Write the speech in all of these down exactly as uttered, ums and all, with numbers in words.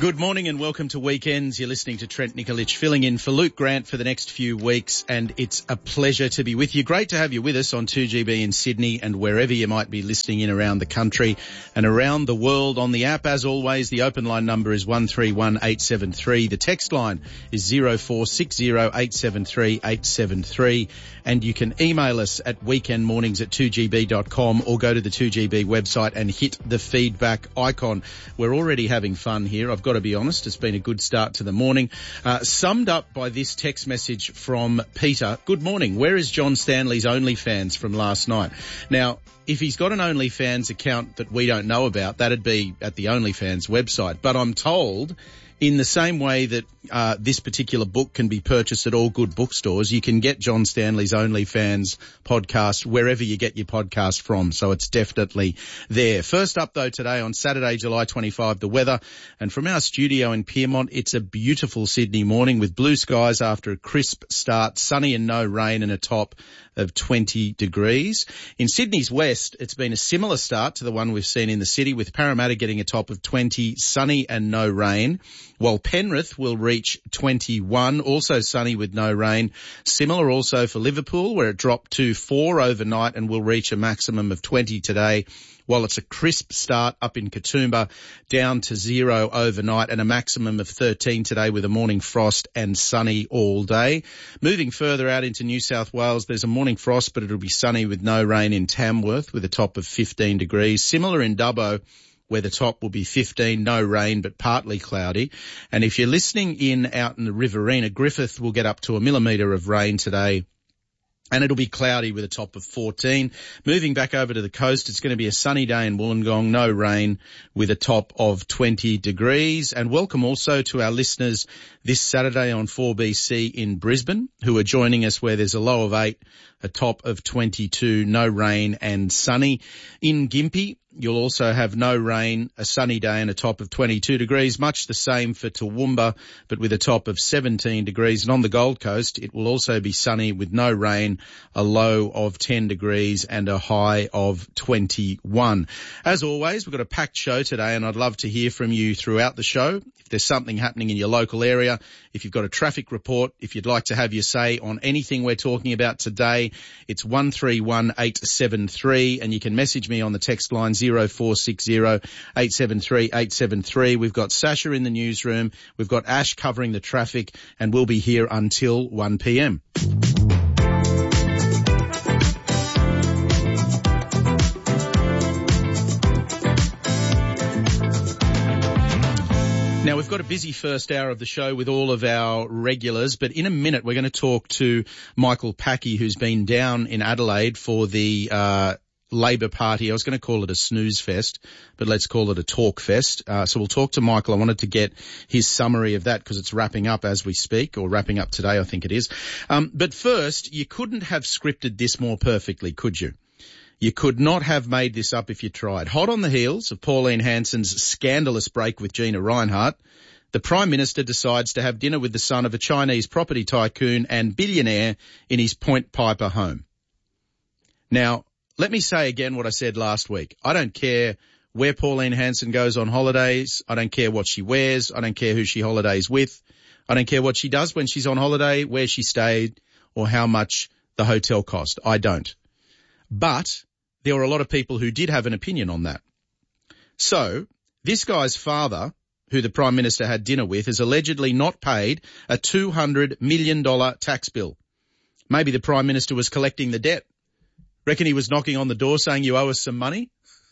Good morning and welcome to Weekends. You're listening to Trent Nikolic filling in for Luke Grant for the next few weeks, and it's a pleasure to be with you. Great to have you with us on two G B in Sydney and wherever you might be listening in around the country and around the world on the app. As always, the open line number is one three one eight seven three. The text line is zero four six zero eight seven three eight seven three, and you can email us at weekendmornings at two g b dot com or go to the two G B website and hit the feedback icon. We're already having fun here. I've got to be honest, it's been a good start to the morning. Uh, summed up by this text message from Peter. Good morning. Where is John Stanley's OnlyFans from last night? Now, if he's got an OnlyFans account that we don't know about, that'd be at the OnlyFans website. But I'm told in the same way that uh, this particular book can be purchased at all good bookstores, you can get John Stanley's OnlyFans podcast wherever you get your podcast from. So it's definitely there. First up, though, today on Saturday, July twenty-fifth, the weather. And from our studio in Pyrmont, it's a beautiful Sydney morning with blue skies after a crisp start, sunny and no rain, and a top of twenty degrees. In Sydney's west, it's been a similar start to the one we've seen in the city, with Parramatta getting a top of twenty, sunny and no rain, while Penrith will reach twenty-one, also sunny with no rain. Similar also for Liverpool, where it dropped to four overnight and will reach a maximum of twenty today, while it's a crisp start up in Katoomba, down to zero overnight and a maximum of thirteen today with a morning frost and sunny all day. Moving further out into New South Wales, there's a morning frost, but it'll be sunny with no rain in Tamworth with a top of fifteen degrees. Similar in Dubbo, where the top will be fifteen, no rain, but partly cloudy. And if you're listening in out in the Riverina, Griffith will get up to a millimetre of rain today, and it'll be cloudy with a top of fourteen. Moving back over to the coast, it's going to be a sunny day in Wollongong, no rain, with a top of twenty degrees. And welcome also to our listeners this Saturday on four B C in Brisbane, who are joining us where there's a low of eight, a top of twenty-two, no rain and sunny. In Gympie, you'll also have no rain, a sunny day and a top of twenty-two degrees, much the same for Toowoomba, but with a top of seventeen degrees. And on the Gold Coast, it will also be sunny with no rain, a low of ten degrees and a high of twenty-one. As always, we've got a packed show today, and I'd love to hear from you throughout the show. If there's something happening in your local area, if you've got a traffic report, if you'd like to have your say on anything we're talking about today, it's one three one eight seven three, and you can message me on the text line zero four six zero eight seven three eight seven three. We've got Sasha in the newsroom, we've got Ash covering the traffic, and we'll be here until one p m. Now, we've got a busy first hour of the show with all of our regulars, but in a minute we're going to talk to Michael Packey, who's been down in Adelaide for the uh Labor Party. I was going to call it a snooze fest, but let's call it a talk fest. Uh, so we'll talk to Michael. I wanted to get his summary of that because it's wrapping up as we speak, or wrapping up today, I think it is. Um, but first, you couldn't have scripted this more perfectly, could you? You could not have made this up if you tried. Hot on the heels of Pauline Hanson's scandalous break with Gina Rinehart, the Prime Minister decides to have dinner with the son of a Chinese property tycoon and billionaire in his Point Piper home. Now, let me say again what I said last week. I don't care where Pauline Hanson goes on holidays. I don't care what she wears. I don't care who she holidays with. I don't care what she does when she's on holiday, where she stayed, or how much the hotel cost. I don't. But there were a lot of people who did have an opinion on that. So this guy's father, who the Prime Minister had dinner with, has allegedly not paid a two hundred million dollars tax bill. Maybe the Prime Minister was collecting the debt. Reckon he was knocking on the door saying, you owe us some money?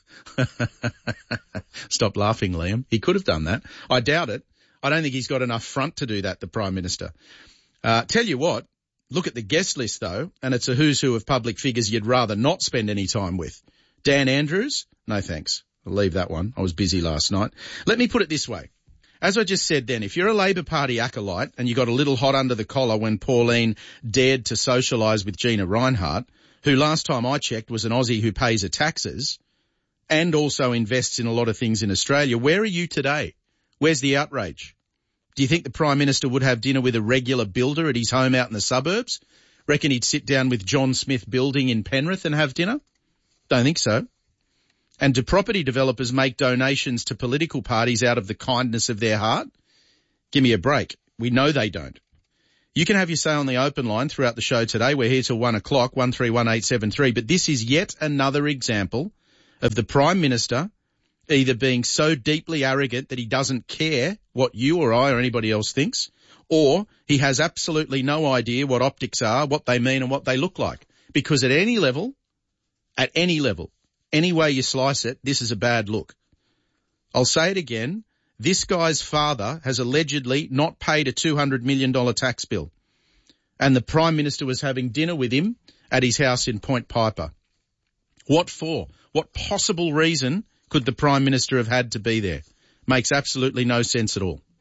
Stop laughing, Liam. He could have done that. I doubt it. I don't think he's got enough front to do that, the Prime Minister. Uh, tell you what, look at the guest list, though, and it's a who's who of public figures you'd rather not spend any time with. Dan Andrews? No thanks. I'll leave that one. I was busy last night. Let me put it this way. As I just said then, if you're a Labor Party acolyte and you got a little hot under the collar when Pauline dared to socialise with Gina Rinehart, who last time I checked was an Aussie who pays her taxes and also invests in a lot of things in Australia, where are you today? Where's the outrage? Do you think the Prime Minister would have dinner with a regular builder at his home out in the suburbs? Reckon he'd sit down with John Smith Building in Penrith and have dinner? Don't think so. And do property developers make donations to political parties out of the kindness of their heart? Give me a break. We know they don't. You can have your say on the open line throughout the show today. We're here till one o'clock, one three one eight seven three. But this is yet another example of the Prime Minister either being so deeply arrogant that he doesn't care what you or I or anybody else thinks, or he has absolutely no idea what optics are, what they mean and what they look like. Because at any level, at any level, any way you slice it, this is a bad look. I'll say it again. This guy's father has allegedly not paid a two hundred million dollars tax bill. And the Prime Minister was having dinner with him at his house in Point Piper. What for? What possible reason could the Prime Minister have had to be there? Makes absolutely no sense at all.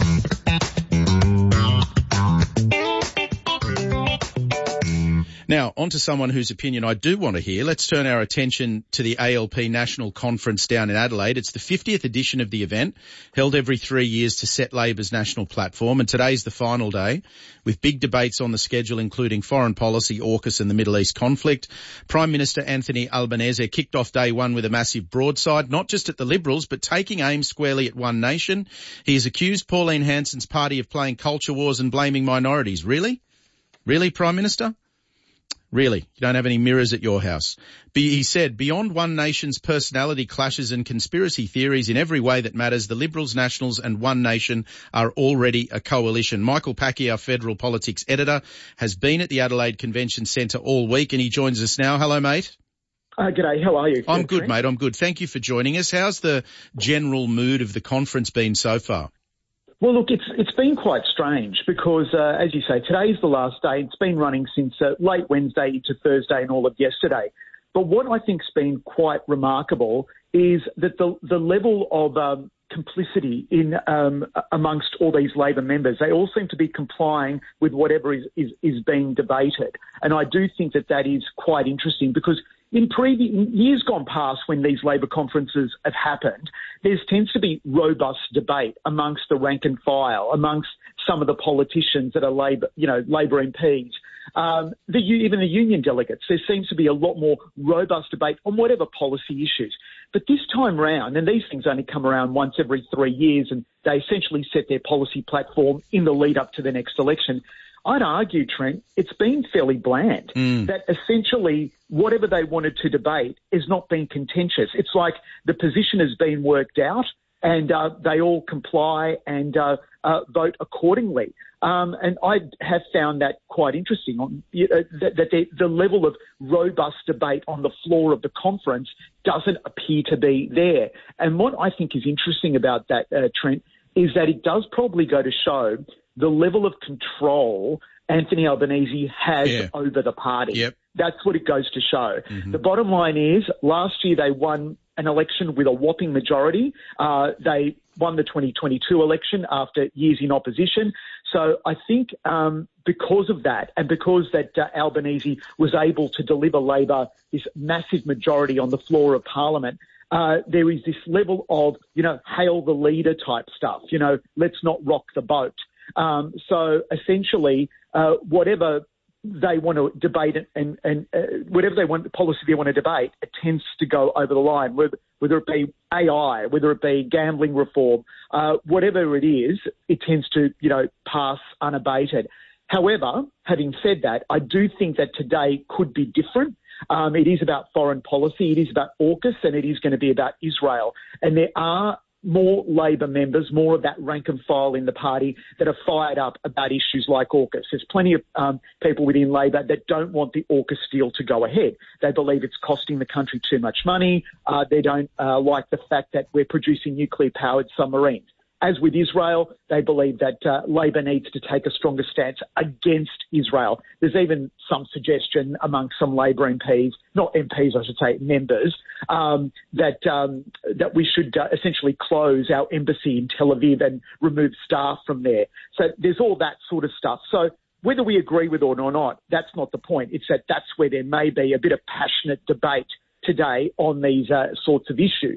Now, on to someone whose opinion I do want to hear. Let's turn our attention to the A L P National Conference down in Adelaide. It's the fiftieth edition of the event, held every three years to set Labor's national platform, and today's the final day, with big debates on the schedule, including foreign policy, AUKUS and the Middle East conflict. Prime Minister Anthony Albanese kicked off day one with a massive broadside, not just at the Liberals, but taking aim squarely at One Nation. He has accused Pauline Hanson's party of playing culture wars and blaming minorities. Really? Really, Prime Minister? Really, you don't have any mirrors at your house. Be, he said, beyond One Nation's personality clashes and conspiracy theories in every way that matters, the Liberals, Nationals and One Nation are already a coalition. Michael Packy, our federal politics editor, has been at the Adelaide Convention Centre all week and he joins us now. Hello, mate. Uh, g'day, how are you? I'm good, mate, I'm good. Thank you for joining us. How's the general mood of the conference been so far? Well, look, it's it's been quite strange because, uh, as you say, today's the last day. It's been running since uh, late Wednesday into Thursday and all of yesterday. But what I think's been quite remarkable is that the the level of um, complicity in um, amongst all these Labor members, they all seem to be complying with whatever is, is, is being debated. And I do think that that is quite interesting because in previous years gone past, when these Labor conferences have happened, there tends to be robust debate amongst the rank and file, amongst some of the politicians that are Labor, you know, Labor M Ps, um, the, even the union delegates. There seems to be a lot more robust debate on whatever policy issues. But this time round, and these things only come around once every three years, and they essentially set their policy platform in the lead up to the next election. I'd argue, Trent, it's been fairly bland, mm. that essentially whatever they wanted to debate is not being contentious. It's like the position has been worked out and uh, they all comply and uh, uh, vote accordingly. Um, and I have found that quite interesting, on, you know, that, that the, the level of robust debate on the floor of the conference doesn't appear to be there. And what I think is interesting about that, uh, Trent, is that it does probably go to show the level of control Anthony Albanese has yeah. over the party. Yep. That's what it goes to show. Mm-hmm. The bottom line is last year they won an election with a whopping majority. Uh, they won the twenty twenty-two election after years in opposition. So I think um, because of that and because that uh, Albanese was able to deliver Labor this massive majority on the floor of Parliament, Uh, there is this level of, you know, hail the leader type stuff, you know, let's not rock the boat. Um, so essentially, uh, whatever they want to debate and, and uh, whatever they want, the policy they want to debate, it tends to go over the line, whether, whether it be A I, whether it be gambling reform, uh, whatever it is, it tends to, you know, pass unabated. However, having said that, I do think that today could be different. Um, it is about foreign policy, it is about AUKUS, and it is going to be about Israel. And there are more Labor members, more of that rank and file in the party that are fired up about issues like AUKUS. There's plenty of um, people within Labor that don't want the AUKUS deal to go ahead. They believe it's costing the country too much money. Uh, they don't uh, like the fact that we're producing nuclear-powered submarines. As with Israel, they believe that uh, Labor needs to take a stronger stance against Israel. There's even some suggestion among some Labor M Ps, not M Ps, I should say, members, um, that um, that we should uh, essentially close our embassy in Tel Aviv and remove staff from there. So there's all that sort of stuff. So whether we agree with it or not, that's not the point. It's that that's where there may be a bit of passionate debate today on these uh, sorts of issues.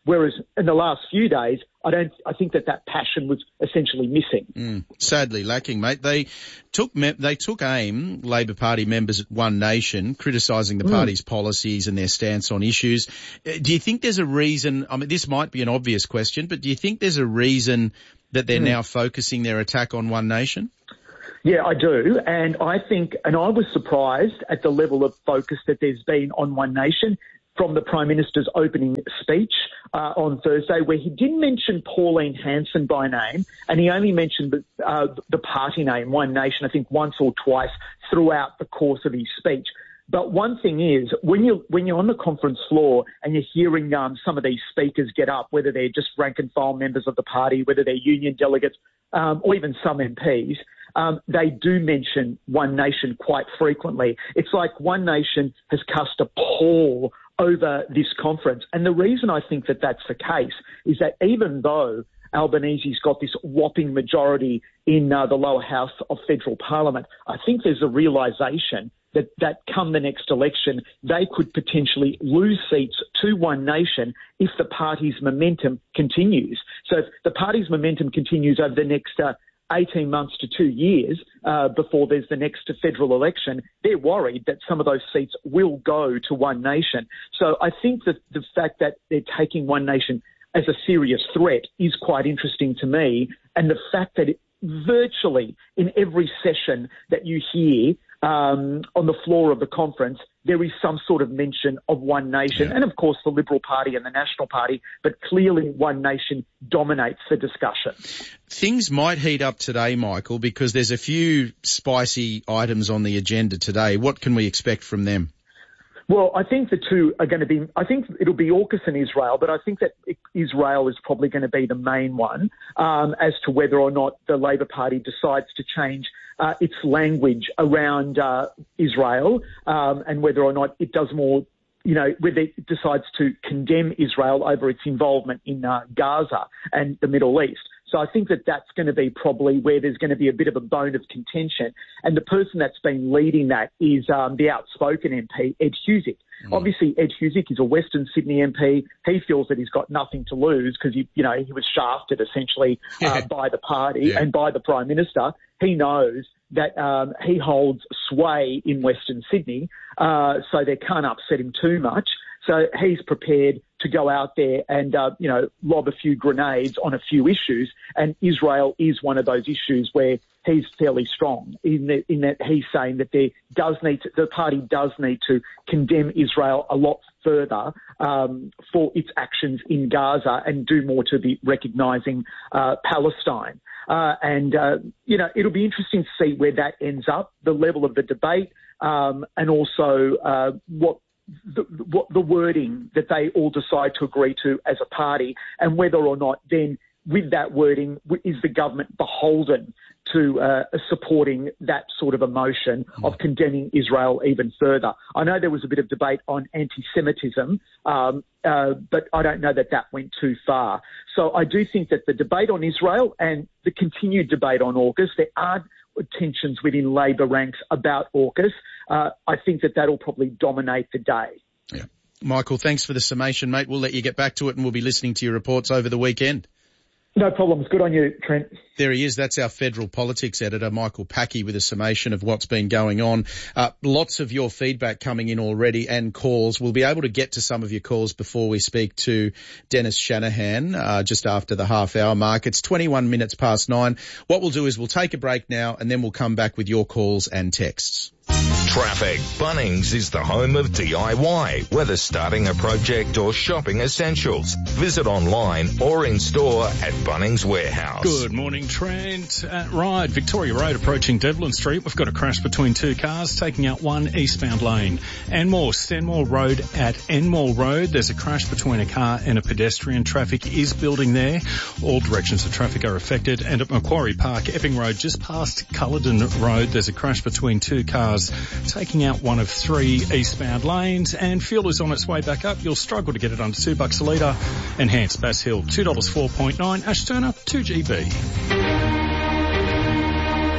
Whereas in the last few days, I don't. I think that that passion was essentially missing. Mm, sadly lacking, mate. They took they took aim, Labor Party members at One Nation, criticising the mm. party's policies and their stance on issues. Do you think there's a reason? I mean, this might be an obvious question, but do you think there's a reason that they're mm. now focusing their attack on One Nation? Yeah, I do. And I think, and I was surprised at the level of focus that there's been on One Nation from the Prime Minister's opening speech uh, on Thursday, where he didn't mention Pauline Hanson by name, and he only mentioned the, uh, the party name, One Nation, I think once or twice throughout the course of his speech. But one thing is, when you're, when you're on the conference floor and you're hearing um, some of these speakers get up, whether they're just rank and file members of the party, whether they're union delegates, um, or even some M Ps, um, they do mention One Nation quite frequently. It's like One Nation has cast a pall over this conference. And the reason I think that that's the case is that even though Albanese's got this whopping majority in uh, the lower house of federal parliament, I think there's a realisation that, that come the next election, they could potentially lose seats to One Nation if the party's momentum continues. So if the party's momentum continues over the next uh, eighteen months to two years uh, before there's the next federal election, they're worried that some of those seats will go to One Nation. So I think that the fact that they're taking One Nation as a serious threat is quite interesting to me. And the fact that it, virtually in every session that you hear um, on the floor of the conference, there is some sort of mention of One Nation, yeah. and of course the Liberal Party and the National Party, but clearly One Nation dominates the discussion. Things might heat up today, Michael, because there's a few spicy items on the agenda today. What can we expect from them? Well, I think the two are going to be, I think it'll be AUKUS and Israel, but I think that Israel is probably going to be the main one um, as to whether or not the Labor Party decides to change uh, its language around uh, Israel um, and whether or not it does more, you know, whether it decides to condemn Israel over its involvement in uh, Gaza and the Middle East. So I think that that's going to be probably where there's going to be a bit of a bone of contention. And the person that's been leading that is um, the outspoken M P, Ed Husic. Mm. Obviously, Ed Husic is a Western Sydney M P. He feels that he's got nothing to lose because, he, you know, he was shafted essentially uh, by the party yeah. and by the Prime Minister. He knows that um, he holds sway in Western Sydney, uh, so they can't upset him too much. So he's prepared to go out there and, uh, you know, lob a few grenades on a few issues. And Israel is one of those issues where he's fairly strong in, the, in that he's saying that there does need to, the party does need to condemn Israel a lot further um, for its actions in Gaza and do more to be recognising uh, Palestine. Uh, and, uh, you know, it'll be interesting to see where that ends up, the level of the debate, um, and also uh, what The, what the wording that they all decide to agree to as a party, and whether or not then with that wording is the government beholden to uh, supporting that sort of emotion of condemning Israel even further. I know there was a bit of debate on anti-Semitism, um, uh, but I don't know that that went too far. So I do think that the debate on Israel and the continued debate on AUKUS, there are tensions within Labor ranks about AUKUS. Uh, I think that that'll probably dominate the day. Yeah. Michael, thanks for the summation, mate. We'll let you get back to it and we'll be listening to your reports over the weekend. No problems. Good on you, Trent. There he is. That's our federal politics editor, Michael Packey, with a summation of what's been going on. Uh, lots of your feedback coming in already and calls. We'll be able to get to some of your calls before we speak to Dennis Shanahan uh, just after the half-hour mark. It's twenty-one minutes past nine. What we'll do is we'll take a break now and then we'll come back with your calls and texts. Traffic. Bunnings is the home of D I Y, whether starting a project or shopping essentials. Visit online or in store at Bunnings Warehouse. Good morning, Trent. Uh, right, Victoria Road approaching Devlin Street. We've got a crash between two cars taking out one eastbound lane. Enmore, Stenmore Road at Enmore Road. There's a crash between a car and a pedestrian. Traffic is building there. All directions of traffic are affected. And at Macquarie Park, Epping Road, just past Culloden Road, there's a crash between two cars taking out one of three eastbound lanes, and fuel is on its way back up. You'll struggle to get it under two bucks a litre. Enhanced Bass Hill, two dollars four point nine. Ash Turner, two G B.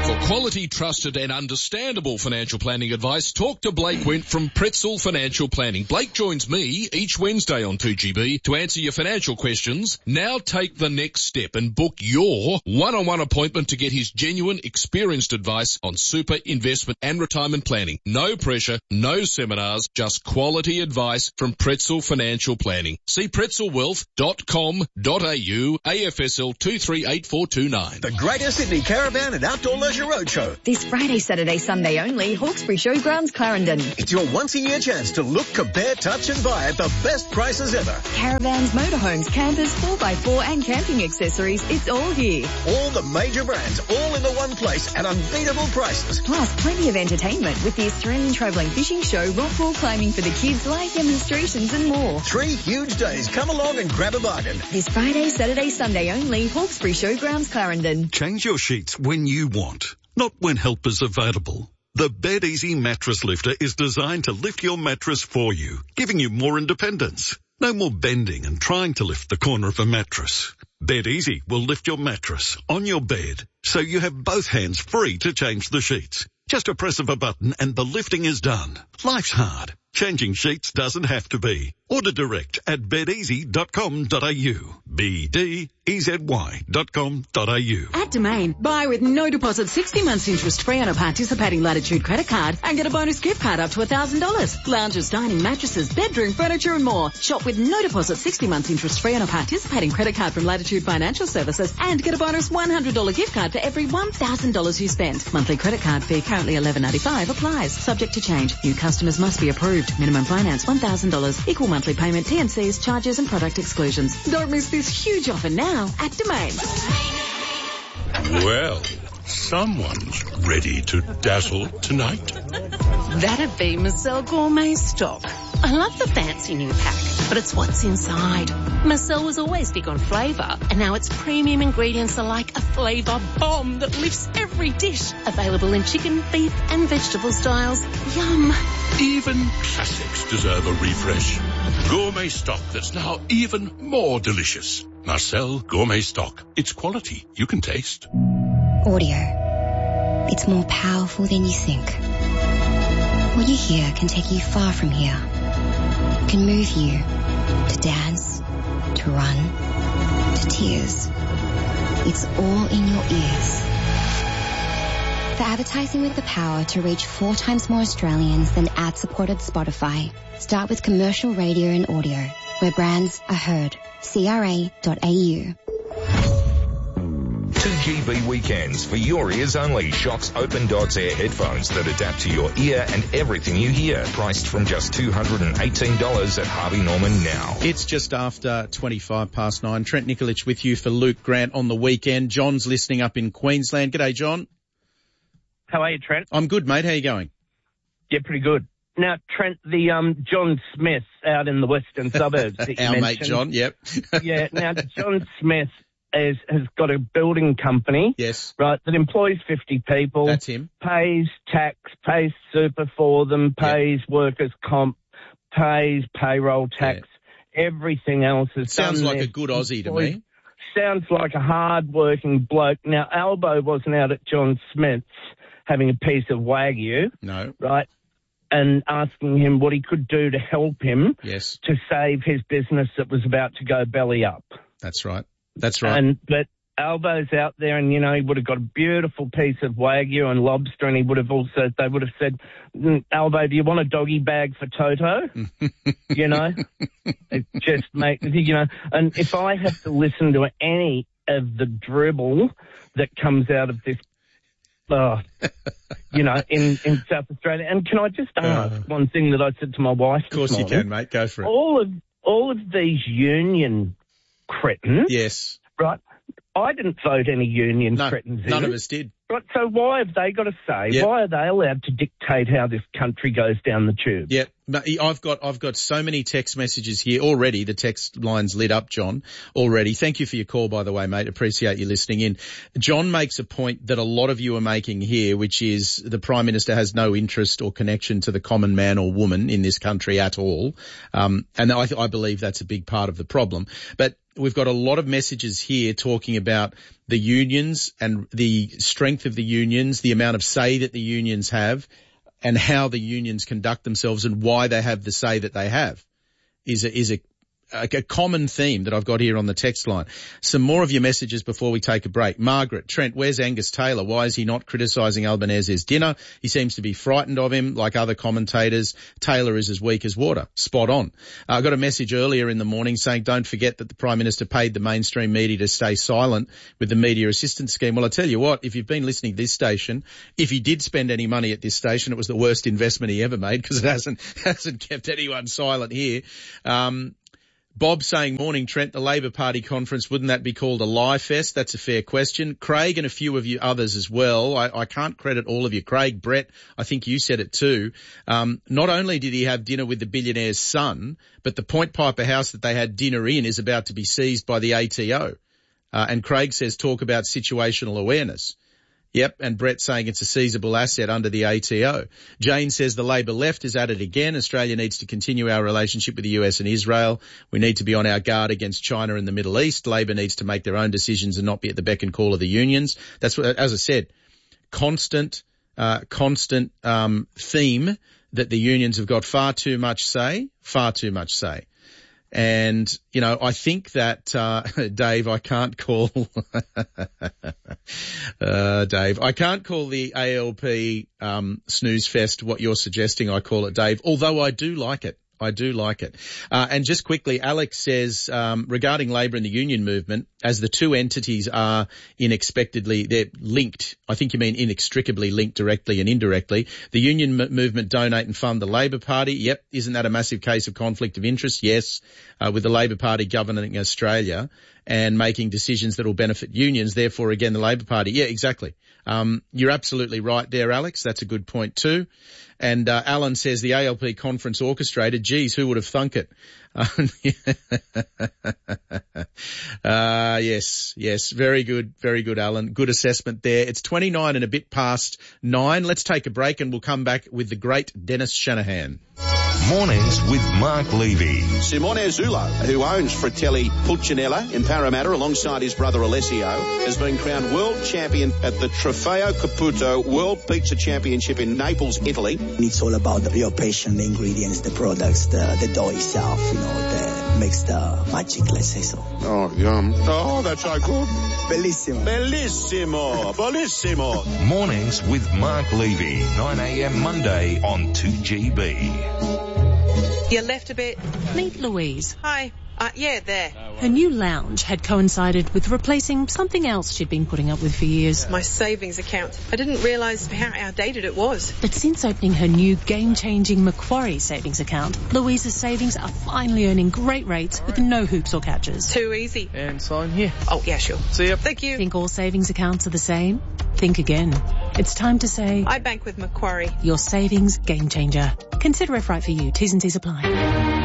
For quality, trusted and understandable financial planning advice, talk to Blake Went from Pretzel Financial Planning. Blake joins me each Wednesday on two G B to answer your financial questions. Now take the next step and book your one-on-one appointment to get his genuine, experienced advice on super, investment and retirement planning. No pressure, no seminars, just quality advice from Pretzel Financial Planning. See pretzel wealth dot com dot a u, A F S L two three eight four two nine. The Greater Sydney Caravan and Outdoor Leisure Roadshow. This Friday, Saturday, Sunday only, Hawkesbury Showgrounds, Clarendon. It's your once-a-year chance to look, compare, touch and buy at the best prices ever. Caravans, motorhomes, campers, four by four and camping accessories, it's all here. All the major brands, all in the one place at unbeatable prices. Plus, plenty of entertainment with the Australian Travelling Fishing Show, rock wall climbing for the kids, live demonstrations and more. Three huge days. Come along and grab a bargain. This Friday, Saturday, Sunday only, Hawkesbury Showgrounds, Clarendon. Change your sheets when you want, not when help is available. The Bed Easy Mattress Lifter is designed to lift your mattress for you, giving you more independence. No more bending and trying to lift the corner of a mattress. Bed Easy will lift your mattress on your bed, so you have both hands free to change the sheets. Just a press of a button and the lifting is done. Life's hard. Changing sheets doesn't have to be. Order direct at bed easy dot com dot a u. B D E Z Y dot com dot a u. At Domain, buy with no deposit sixty months interest free on a participating Latitude credit card and get a bonus gift card up to one thousand dollars. Lounges, dining, mattresses, bedroom, furniture and more. Shop with no deposit sixty months interest free on a participating credit card from Latitude Financial Services and get a bonus one hundred dollars gift card for every one thousand dollars you spend. Monthly credit card fee currently eleven ninety-five applies. Subject to change. New customers must be approved. Minimum finance one thousand dollars. Equal monthly payment, T and Cs, charges and product exclusions. Don't miss this huge offer now at Domain. Well, someone's ready to dazzle tonight. That'd be Marcel Gourmet Stock. I love the fancy new pack, but it's what's inside. Marcel was always big on flavour, and now its premium ingredients are like a flavour bomb that lifts every dish. Available in chicken, beef and vegetable styles. Yum. Even classics deserve a refresh. Gourmet Stock that's now even more delicious. Marcel Gourmet Stock. It's quality you can taste. Audio. It's more powerful than you think. What you hear can take you far from here. It can move you to dance, to run, to tears. It's all in your ears. For advertising with the power to reach four times more Australians than ad-supported Spotify, start with commercial radio and audio, where brands are heard. C R A dot A U. two G B weekends for your ears only. Shocks Open Dots Air headphones that adapt to your ear and everything you hear. Priced from just two hundred eighteen dollars at Harvey Norman now. It's just after twenty-five past nine. Trent Nikolic with you for Luke Grant on the weekend. John's listening up in Queensland. G'day, John. How are you, Trent? I'm good, mate. How are you going? Yeah, pretty good. Now, Trent, the um, John Smith out in the western suburbs that you Our mentioned. mate John, yep. Yeah, now John Smith is, has got a building company. Yes. Right, that employs fifty people. That's him. Pays tax, pays super for them, pays yep. workers' comp, pays payroll tax, yeah. everything else is Sounds done like there. a good Aussie to me. Sounds like a hard-working bloke. Now, Albo wasn't out at John Smith's having a piece of Wagyu. No. Right? And asking him what he could do to help him yes. to save his business that was about to go belly up. That's right. That's right. And but Albo's out there, and you know he would have got a beautiful piece of Wagyu and lobster, and he would have also they would have said, Albo, do you want a doggy bag for Toto? you know, it just make you know. And if I have to listen to any of the dribble that comes out of this. Oh, you know, in, in South Australia. And can I just ask uh, one thing that I said to my wife? Of course you can, mate. Go for it. All of all of these union cretins. Yes. Right. I didn't vote any union no, cretins in. None of us did. Right. So why have they got a say? Yep. Why are they allowed to dictate how this country goes down the tube? Yeah. I've got I've got so many text messages here already. The text line's lit up, John, already. Thank you for your call, by the way, mate. Appreciate you listening in. John makes a point that a lot of you are making here, which is the Prime Minister has no interest or connection to the common man or woman in this country at all. Um, and I, I believe that's a big part of the problem. But we've got a lot of messages here talking about the unions and the strength of the unions, the amount of say that the unions have, and how the unions conduct themselves and why they have the say that they have is a, is a, a, a common theme that I've got here on the text line. Some more of your messages before we take a break. Margaret, Trent, where's Angus Taylor? Why is he not criticising Albanese's dinner? He seems to be frightened of him like other commentators. Taylor is as weak as water. Spot on. Uh, I got a message earlier in the morning saying don't forget that the Prime Minister paid the mainstream media to stay silent with the media assistance scheme. Well, I tell you what, if you've been listening to this station, if he did spend any money at this station, it was the worst investment he ever made because it hasn't, hasn't kept anyone silent here. Um, Bob saying, morning, Trent, the Labor Party conference, wouldn't that be called a lie fest? That's a fair question. Craig and a few of you others as well. I, I can't credit all of you. Craig, Brett, I think you said it too. Um, not only did he have dinner with the billionaire's son, but the Point Piper house that they had dinner in is about to be seized by the A T O. Uh, and Craig says, talk about situational awareness. Yep, and Brett saying it's a seizable asset under the A T O. Jane says the Labor left is at it again. Australia needs to continue our relationship with the U S and Israel. We need to be on our guard against China and the Middle East. Labor needs to make their own decisions and not be at the beck and call of the unions. That's what, as I said, constant, uh, constant, um, theme that the unions have got far too much say, far too much say. And, you know, I think that, uh, Dave, I can't call, uh, Dave, I can't call the A L P, um, snooze fest what you're suggesting I call it, Dave, although I do like it. I do like it. Uh, and just quickly, Alex says, um, regarding Labor and the union movement, as the two entities are inexpectedly, they're linked. I think you mean inextricably linked directly and indirectly. The union m- movement donate and fund the Labor Party. Yep. Isn't that a massive case of conflict of interest? Yes. Uh, with the Labor Party governing Australia and making decisions that will benefit unions. Therefore, again, the Labor Party. Yeah, exactly. Um, you're absolutely right there, Alex. That's a good point too. And uh, Alan says the A L P conference orchestrated. Geez, who would have thunk it? uh, yes, yes. Very good. Very good, Alan. Good assessment there. It's twenty-nine and a bit past nine. Let's take a break and we'll come back with the great Dennis Shanahan. Mornings with Mark Levy. Simone Zulo, who owns Fratelli Pulcinella in Parramatta alongside his brother Alessio, has been crowned world champion at the Trofeo Caputo World Pizza Championship in Naples, Italy. It's all about the real passion, the ingredients, the products, the, the dough itself, you know, that makes the magic, let's say so. Oh, yum. Oh, that's so good. Bellissimo. Bellissimo. Bellissimo. Mornings with Mark Levy, nine a.m. Monday on two G B. You left a bit. Meet Louise. Hi. Uh, yeah, there. Her new lounge had coincided with replacing something else she'd been putting up with for years. My savings account. I didn't realise how outdated it was. But since opening her new game-changing Macquarie savings account, Louise's savings are finally earning great rates with no hoops or catches. Too easy. And sign here. Oh, yeah, sure. See ya. Thank you. Think all savings accounts are the same? Think again. It's time to say... I bank with Macquarie. Your savings game changer. Consider if right for you. T's and C's apply.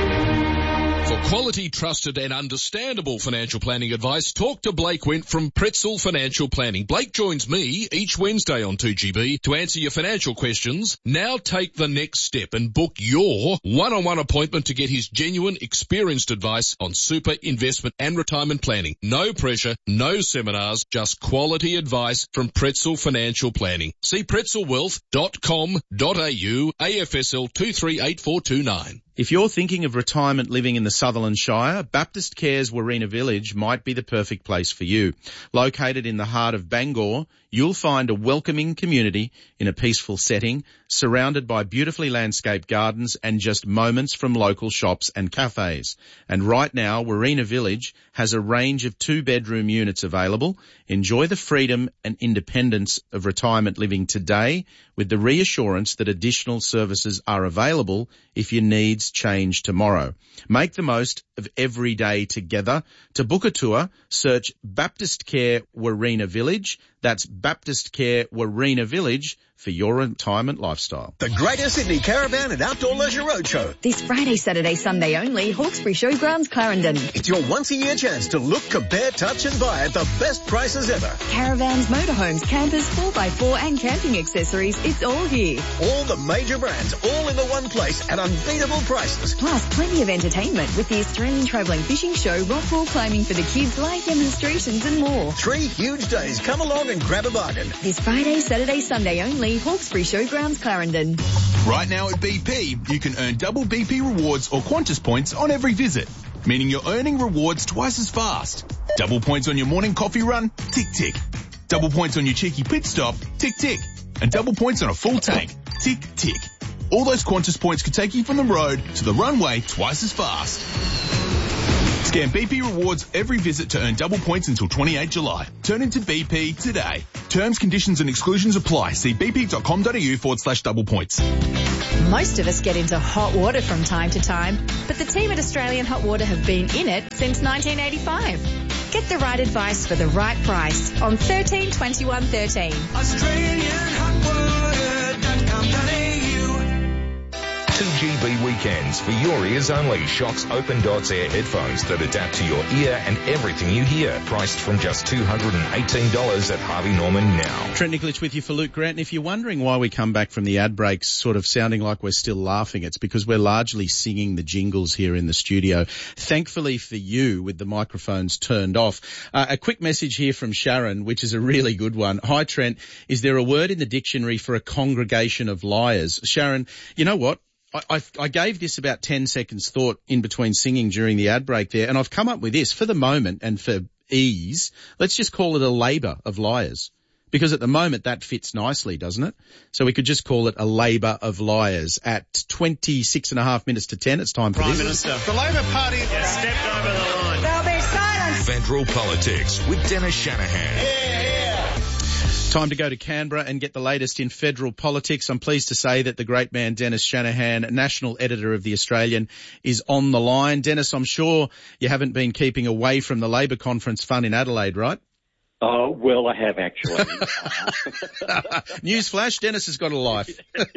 For quality, trusted and understandable financial planning advice, talk to Blake Wint from Pretzel Financial Planning. Blake joins me each Wednesday on two G B to answer your financial questions. Now take the next step and book your one-on-one appointment to get his genuine, experienced advice on super, investment and retirement planning. No pressure, no seminars, just quality advice from Pretzel Financial Planning. See pretzel wealth dot com dot a u, A F S L two three eight four two nine. If you're thinking of retirement living in the Sutherland Shire, Baptist Care's Warina Village might be the perfect place for you. Located in the heart of Bangor, you'll find a welcoming community in a peaceful setting, surrounded by beautifully landscaped gardens and just moments from local shops and cafes. And right now, Warina Village has a range of two-bedroom units available. Enjoy the freedom and independence of retirement living today with the reassurance that additional services are available if your needs change tomorrow. Make the most of every day together. To book a tour, search Baptist Care Warina Village. That's Baptist Care Warina Village for your retirement lifestyle. The Greater Sydney Caravan and Outdoor Leisure Roadshow. This Friday, Saturday, Sunday only, Hawkesbury Showgrounds, Clarendon. It's your once-a-year chance to look, compare, touch and buy at the best prices ever. Caravans, motorhomes, campers, four by four and camping accessories, it's all here. All the major brands, all in the one place at unbeatable prices. Plus, plenty of entertainment with the Australian Travelling Fishing Show, rockpool climbing for the kids, live demonstrations and more. Three huge days. Come along and grab a bargain. This Friday, Saturday, Sunday only, Hawkesbury Showgrounds, Clarendon. Right now at B P, you can earn double B P rewards or Qantas points on every visit, meaning you're earning rewards twice as fast. Double points on your morning coffee run, tick tick. Double points on your cheeky pit stop, tick tick. And double points on a full tank, tick tick. All those Qantas points can take you from the road to the runway twice as fast. Scan B P rewards every visit to earn double points until twenty-eighth July. Turn into B P today. Terms, conditions and exclusions apply. See bp.com.au forward slash double points. Most of us get into hot water from time to time, but the team at Australian Hot Water have been in it since nineteen eighty-five. Get the right advice for the right price on thirteen twenty-one thirteen. Australian Hot Water dot com dot a u. two G B weekends for your ears only. Shocks Open Dots Air headphones that adapt to your ear and everything you hear. Priced from just two hundred eighteen dollars at Harvey Norman now. Trent Nikolic with you for Luke Grant. And if you're wondering why we come back from the ad breaks sort of sounding like we're still laughing, it's because we're largely singing the jingles here in the studio. Thankfully for you, with the microphones turned off. Uh, a quick message here from Sharon, which is a really good one. Hi, Trent. Is there a word in the dictionary for a congregation of liars? Sharon, you know what? I, I, I gave this about ten seconds thought in between singing during the ad break there, and I've come up with this. For the moment and for ease, let's just call it a labour of liars. Because at the moment that fits nicely, doesn't it? So we could just call it a labour of liars. At twenty-six and a half minutes to ten, it's time for Prime this. Minister. The Labor Party has stepped over the line. There'll be silence. Federal Politics with Dennis Shanahan. Yeah, yeah. Time to go to Canberra and get the latest in federal politics. I'm pleased to say that the great man Dennis Shanahan, national editor of The Australian, is on the line. Dennis, I'm sure you haven't been keeping away from the Labor conference fun in Adelaide, right? Oh, well, I have actually. Newsflash, Dennis has got a life.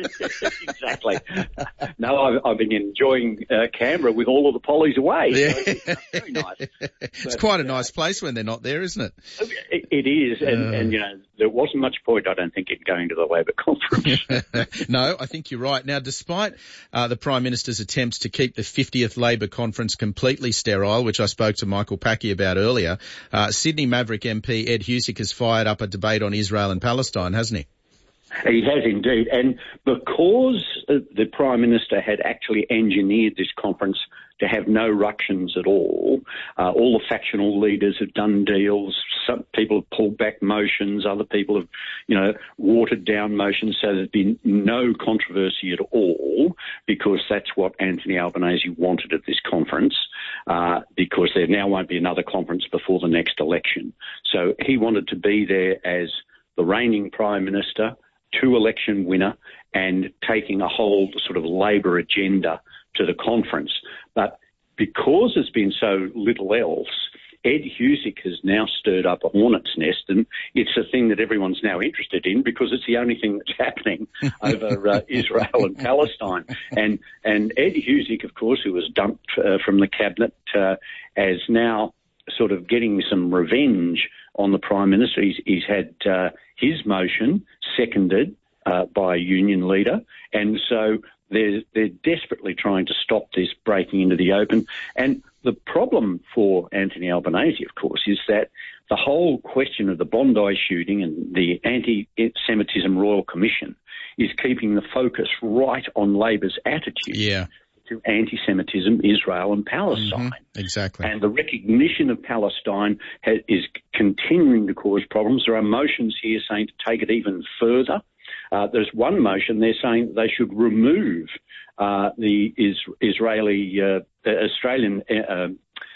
Exactly. No, I've, I've been enjoying uh, Canberra with all of the pollies away. Yeah. So it's very nice. It's But, quite a nice place when they're not there, isn't it? It, it is, and, Uh. and, you know, there wasn't much point, I don't think, in going to the Labor conference. No, I think you're right. Now, despite uh, the Prime Minister's attempts to keep the fiftieth Labor conference completely sterile, which I spoke to Michael Packy about earlier, uh, Sydney Maverick M P Ed Husic has fired up a debate on Israel and Palestine, hasn't he? He has indeed. And because the Prime Minister had actually engineered this conference to have no ructions at all, uh, all the factional leaders have done deals. Some people have pulled back motions. Other people have, you know, watered down motions. So there's been no controversy at all, because that's what Anthony Albanese wanted at this conference, uh, because there now won't be another conference before the next election. So he wanted to be there as the reigning Prime Minister, two-election winner, and taking a whole sort of Labor agenda to the conference. But because there's been so little else, Ed Husic has now stirred up a hornet's nest, and it's a thing that everyone's now interested in because it's the only thing that's happening over uh, Israel and Palestine. And and Ed Husic, of course, who was dumped uh, from the cabinet, uh, is now sort of getting some revenge on the Prime Minister. He's, he's had uh, his motion seconded uh, by a union leader, and so they're, they're desperately trying to stop this breaking into the open. And the problem for Anthony Albanese, of course, is that the whole question of the Bondi shooting and the Anti-Semitism Royal Commission is keeping the focus right on Labor's attitude Yeah. to anti-Semitism, Israel and Palestine. Mm-hmm. Exactly. And the recognition of Palestine ha- is continuing to cause problems. There are motions here saying to take it even further. Uh, there's one motion they're saying they should remove uh, the is- Israeli, uh, Australian uh,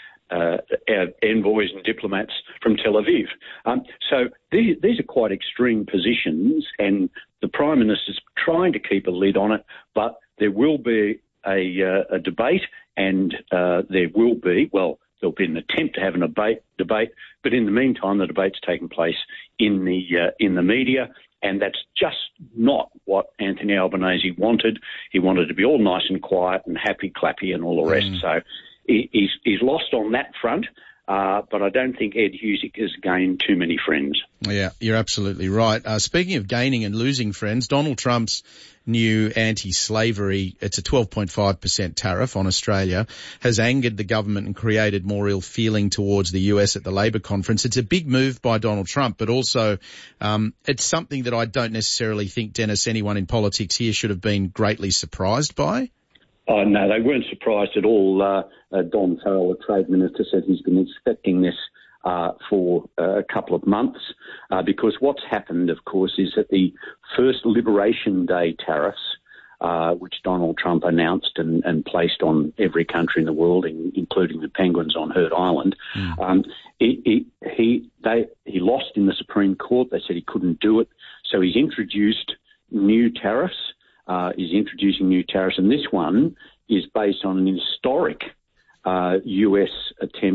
uh, envoys and diplomats from Tel Aviv. Um, so these, these are quite extreme positions, and the Prime Minister's trying to keep a lid on it, but there will be a, uh, a debate, and uh, there will be, well, There'll be an attempt to have an debate, debate, but in the meantime, the debate's taken place in the uh, in the media, and that's just not what Anthony Albanese wanted. He wanted to be all nice and quiet and happy, clappy, and all the rest. Mm. So he, he's he's lost on that front. Uh, but I don't think Ed Husic has gained too many friends. Yeah, you're absolutely right. Uh, speaking of gaining and losing friends, Donald Trump's new anti-slavery, it's a twelve point five percent tariff on Australia, has angered the government and created more ill feeling towards the U S at the Labor conference. It's a big move by Donald Trump, but also um, it's something that I don't necessarily think, Dennis, anyone in politics here should have been greatly surprised by. Oh, no, they weren't surprised at all. Uh, uh, Don Farrell, the Trade Minister, said he's been expecting this uh, for uh, a couple of months uh, because what's happened, of course, is that the first Liberation Day tariffs, uh, which Donald Trump announced and, and placed on every country in the world, in, including the Penguins on Hurt Island, mm. um, he, he, he, they, he lost in the Supreme Court. They said he couldn't do it. So he's introduced new tariffs. Uh, is introducing new tariffs, and this one is based on an historic uh, U S attempt